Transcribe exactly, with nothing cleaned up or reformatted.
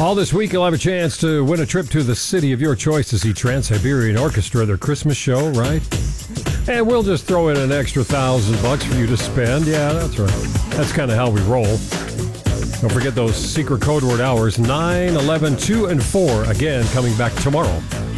All this week, you'll have a chance to win a trip to the city of your choice to see Trans-Siberian Orchestra, their Christmas show, right? And we'll just throw in an extra thousand bucks for you to spend. Yeah, that's right. That's kind of how we roll. Don't forget those secret code word hours, nine, eleven, two, and four. Again, coming back tomorrow